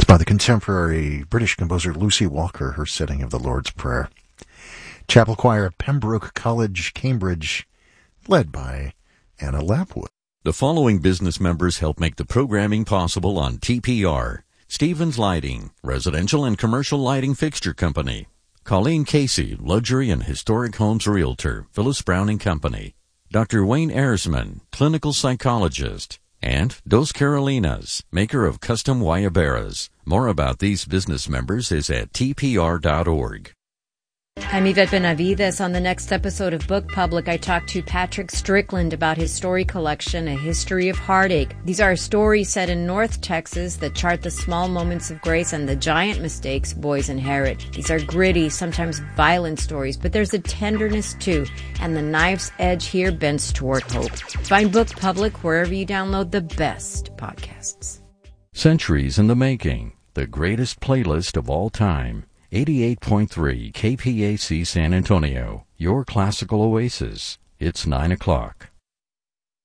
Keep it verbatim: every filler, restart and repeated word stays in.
by the contemporary British composer Lucy Walker, her setting of the Lord's Prayer. Chapel Choir of Pembroke College, Cambridge, led by Anna Lapwood. The following business members help make the programming possible on T P R. Stevens Lighting, Residential and Commercial Lighting Fixture Company. Colleen Casey, Luxury and Historic Homes Realtor, Phyllis Brown and Company. Doctor Wayne Ersman, Clinical Psychologist. And Dos Carolinas, maker of custom guayaberas. More about these business members is at T P R dot org. I'm Yvette Benavides. On the next episode of Book Public, I talked to Patrick Strickland about his story collection, A History of Heartache. These are stories set in North Texas that chart the small moments of grace and the giant mistakes boys inherit. These are gritty, sometimes violent stories, but there's a tenderness too, and the knife's edge here bends toward hope. Find Book Public wherever you download the best podcasts. Centuries in the Making, the greatest playlist of all time. eighty-eight point three K P A C San Antonio, your classical oasis. It's nine o'clock.